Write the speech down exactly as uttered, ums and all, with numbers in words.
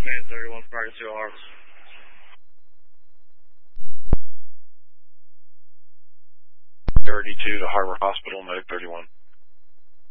Man thirty-one, prior to zero hours. thirty-two to Harbor Hospital, Medic thirty-one.